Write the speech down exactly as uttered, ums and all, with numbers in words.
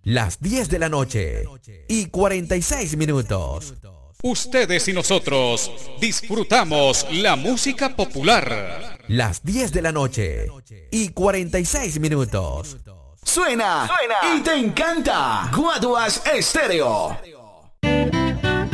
Las diez de la noche y cuarenta y seis minutos. Ustedes y nosotros disfrutamos la música popular. Las diez de la noche y cuarenta y seis minutos. Suena, Suena y te encanta. Guaduas Estéreo.